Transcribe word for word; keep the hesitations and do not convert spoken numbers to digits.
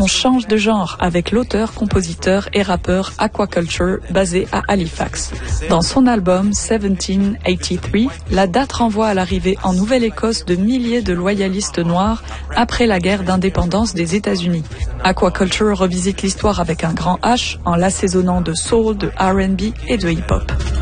On change de genre avec l'auteur, compositeur et rappeur Aquaculture basé à Halifax. Dans son album dix-sept quatre-vingt-treize, la date renvoie à l'arrivée en Nouvelle-Écosse de milliers de loyalistes noirs après la guerre d'indépendance des États-Unis. Aquaculture revisite l'histoire avec un grand H en l'assaisonnant de soul, de R and B et de hip-hop.